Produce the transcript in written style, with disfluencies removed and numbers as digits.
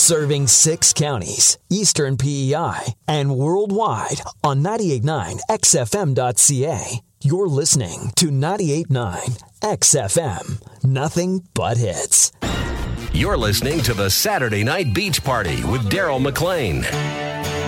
Serving 6 counties, Eastern PEI, and worldwide on 98.9 XFM.ca. You're listening to 98.9 XFM. Nothing but hits. You're listening to the Saturday Night Beach Party with Daryl McLean.